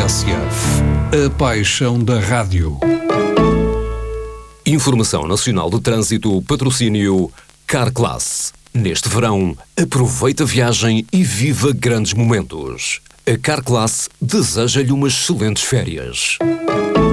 TSF, a paixão da rádio. Informação Nacional de Trânsito, patrocínio Carclass. Neste verão, aproveita a viagem e viva grandes momentos. A Carclass deseja-lhe umas excelentes férias.